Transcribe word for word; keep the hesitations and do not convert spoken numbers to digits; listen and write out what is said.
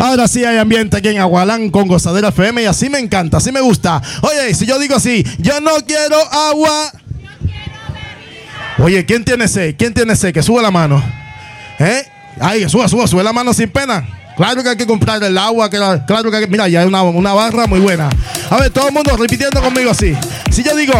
Ahora sí hay ambiente aquí en Agualán con Gozadera F M y así me encanta, así me gusta. Oye, si yo digo así, yo no quiero agua. Oye, ¿quién tiene sed? ¿Quién tiene sed? Que sube la mano. ¿Eh? Ay, sube, sube, sube la mano sin pena. Claro que hay que comprar el agua, que la, claro que hay que, mira, ya hay una, una barra muy buena. A ver, todo el mundo repitiendo conmigo así. Si yo digo,